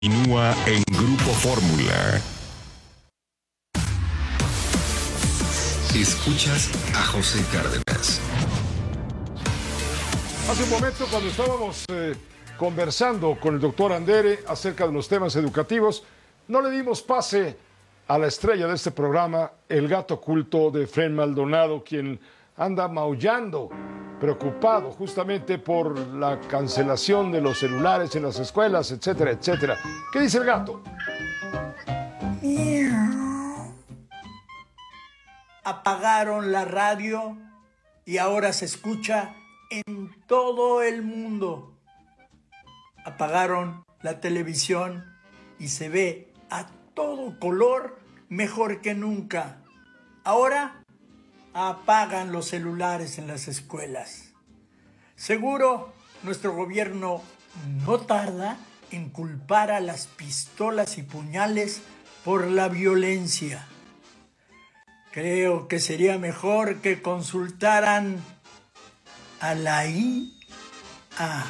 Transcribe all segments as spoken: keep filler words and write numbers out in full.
Continúa en Grupo Fórmula. Escuchas a José Cárdenas. Hace un momento, cuando estábamos eh, conversando con el doctor Andere acerca de los temas educativos, no le dimos pase a la estrella de este programa, el gato oculto de Efraín Maldonado, quien anda maullando, preocupado justamente por la cancelación de los celulares en las escuelas, etcétera, etcétera. ¿Qué dice el gato? Apagaron la radio y ahora se escucha en todo el mundo. Apagaron la televisión y se ve a todo color mejor que nunca. Ahora apagan los celulares en las escuelas. Seguro nuestro gobierno no tarda en culpar a las pistolas y puñales por la violencia. Creo que sería mejor que consultaran a la I A.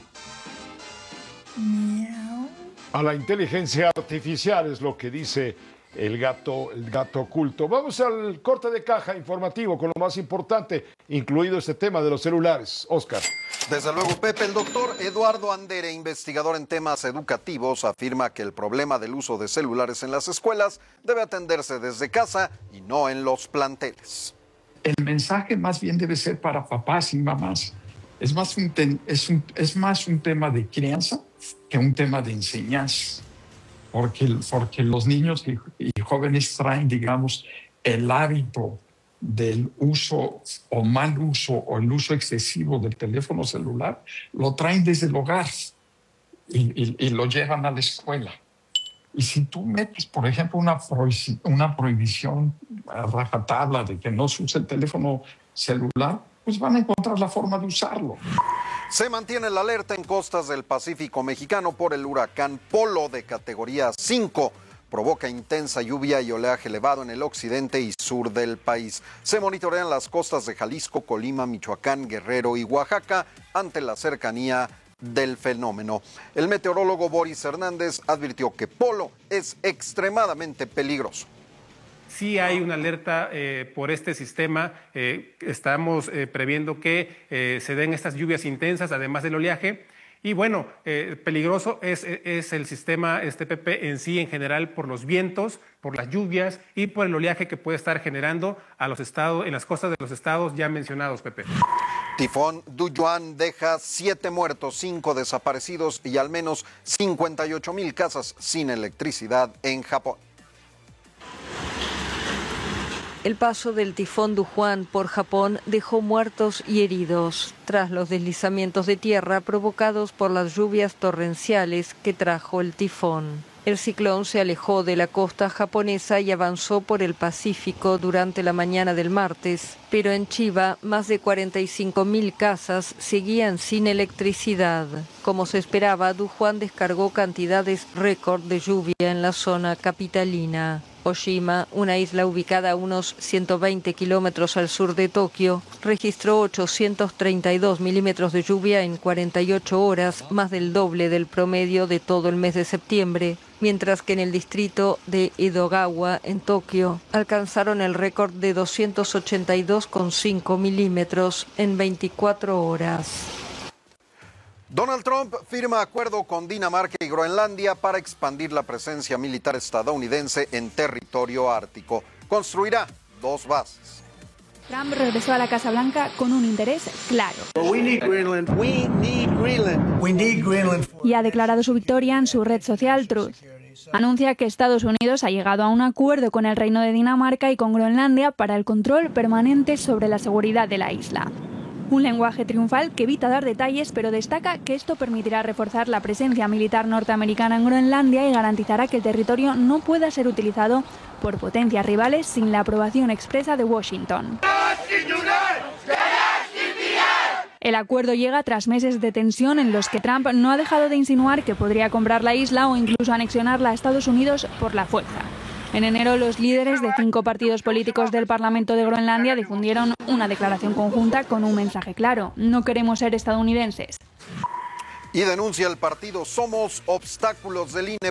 Miau. A la inteligencia artificial es lo que dice el gato, el gato oculto. Vamos al corte de caja informativo con lo más importante, incluido este tema de los celulares. Oscar. Desde luego, Pepe. El doctor Eduardo Andere, investigador en temas educativos, afirma que el problema del uso de celulares en las escuelas debe atenderse desde casa y no en los planteles. El mensaje más bien debe ser para papás y mamás. Es más un, ten, es un, es más un tema de crianza que un tema de enseñanza. Porque, porque los niños y, y jóvenes traen, digamos, el hábito del uso o mal uso o el uso excesivo del teléfono celular, lo traen desde el hogar y, y, y lo llevan a la escuela. Y si tú metes, por ejemplo, una, prohibi- una prohibición a rajatabla de que no se use el teléfono celular, pues van a encontrar la forma de usarlo. Se mantiene la alerta en costas del Pacífico mexicano por el huracán Polo de categoría cinco. Provoca intensa lluvia y oleaje elevado en el occidente y sur del país. Se monitorean las costas de Jalisco, Colima, Michoacán, Guerrero y Oaxaca ante la cercanía del fenómeno. El meteorólogo Boris Hernández advirtió que Polo es extremadamente peligroso. Sí hay una alerta eh, por este sistema. Eh, estamos eh, previendo que eh, se den estas lluvias intensas, además del oleaje. Y bueno, eh, peligroso es, es el sistema este P P en sí, en general, por los vientos, por las lluvias y por el oleaje que puede estar generando a los estados, en las costas de los estados ya mencionados, Pepe. Tifón Duyuan deja siete muertos, cinco desaparecidos y al menos cincuenta y ocho mil casas sin electricidad en Japón. El paso del tifón Duyuan por Japón dejó muertos y heridos tras los deslizamientos de tierra provocados por las lluvias torrenciales que trajo el tifón. El ciclón se alejó de la costa japonesa y avanzó por el Pacífico durante la mañana del martes, pero en Chiba más de cuarenta y cinco mil casas seguían sin electricidad. Como se esperaba, Duyuan descargó cantidades récord de lluvia en la zona capitalina. Oshima, una isla ubicada a unos ciento veinte kilómetros al sur de Tokio, registró ochocientos treinta y dos milímetros de lluvia en cuarenta y ocho horas, más del doble del promedio de todo el mes de septiembre, mientras que en el distrito de Edogawa, en Tokio, alcanzaron el récord de doscientos ochenta y dos coma cinco milímetros en veinticuatro horas. Donald Trump firma acuerdo con Dinamarca y Groenlandia para expandir la presencia militar estadounidense en territorio ártico. Construirá dos bases. Trump regresó a la Casa Blanca con un interés claro. We need Greenland. We need Greenland. We need Greenland. Y ha declarado su victoria en su red social Truth. Anuncia que Estados Unidos ha llegado a un acuerdo con el Reino de Dinamarca y con Groenlandia para el control permanente sobre la seguridad de la isla. Un lenguaje triunfal que evita dar detalles, pero destaca que esto permitirá reforzar la presencia militar norteamericana en Groenlandia y garantizará que el territorio no pueda ser utilizado por potencias rivales sin la aprobación expresa de Washington. El acuerdo llega tras meses de tensión en los que Trump no ha dejado de insinuar que podría comprar la isla o incluso anexionarla a Estados Unidos por la fuerza. En enero, los líderes de cinco partidos políticos del Parlamento de Groenlandia difundieron una declaración conjunta con un mensaje claro: no queremos ser estadounidenses. Y denuncia el partido Somos obstáculos del I N E